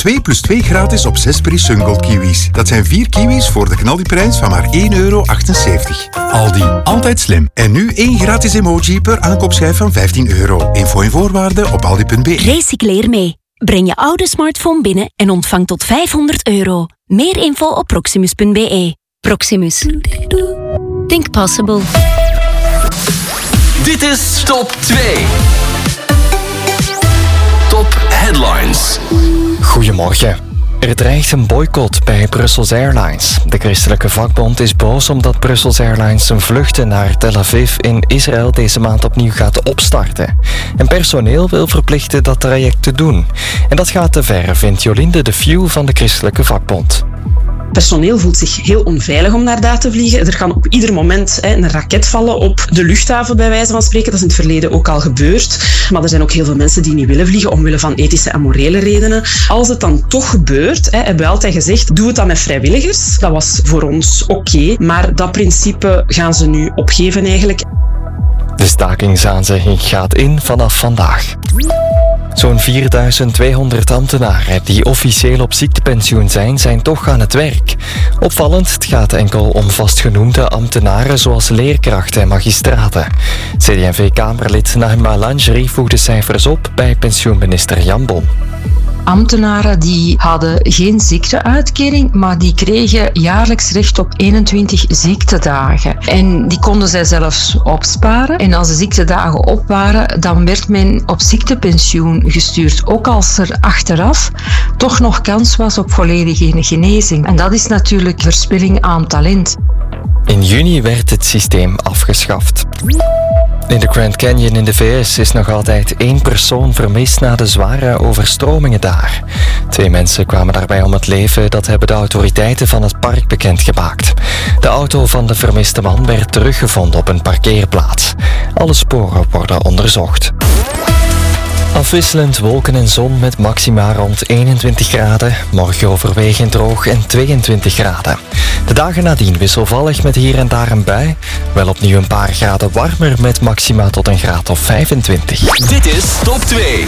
2 plus 2 gratis op 6 Peri Sungold kiwis. Dat zijn 4 kiwis voor de knaldiprijs van maar €1,78. Aldi, altijd slim. En nu 1 gratis emoji per aankoopschijf van €15. Info en voorwaarden op aldi.be. Recycleer mee. Breng je oude smartphone binnen en ontvang tot €500. Meer info op proximus.be. Proximus. Think possible. Dit is Top 2. Top Headlines. Goedemorgen. Er dreigt een boycott bij Brussels Airlines. De christelijke vakbond is boos omdat Brussels Airlines zijn vluchten naar Tel Aviv in Israël deze maand opnieuw gaat opstarten. En personeel wil verplichten dat traject te doen. En dat gaat te ver, vindt Jolinde de View van de christelijke vakbond. Personeel voelt zich heel onveilig om naar daar te vliegen. Er kan op ieder moment een raket vallen op de luchthaven, bij wijze van spreken. Dat is in het verleden ook al gebeurd. Maar er zijn ook heel veel mensen die niet willen vliegen omwille van ethische en morele redenen. Als het dan toch gebeurt, hebben we altijd gezegd, doe het dan met vrijwilligers. Dat was voor ons oké, maar dat principe gaan ze nu opgeven eigenlijk. De stakingsaanzegging gaat in vanaf vandaag. Zo'n 4200 ambtenaren die officieel op ziektepensioen zijn toch aan het werk. Opvallend, het gaat enkel om vastgenoemde ambtenaren zoals leerkrachten en magistraten. CD&V-Kamerlid Nahima Langerie voegde cijfers op bij pensioenminister Jan Bon. Ambtenaren die hadden geen ziekteuitkering, maar die kregen jaarlijks recht op 21 ziektedagen. En die konden zij zelfs opsparen. En als de ziektedagen op waren, dan werd men op ziektepensioen gestuurd. Ook als er achteraf toch nog kans was op volledige genezing. En dat is natuurlijk verspilling aan talent. In juni werd het systeem afgeschaft. In de Grand Canyon in de VS is nog altijd 1 persoon vermist na de zware overstromingen daar. 2 mensen kwamen daarbij om het leven, dat hebben de autoriteiten van het park bekendgemaakt. De auto van de vermiste man werd teruggevonden op een parkeerplaats. Alle sporen worden onderzocht. Afwisselend wolken en zon met maxima rond 21 graden. Morgen overwegend droog en 22 graden. De dagen nadien wisselvallig met hier en daar een bui. Wel opnieuw een paar graden warmer met maxima tot een graad of 25. Dit is Top 2.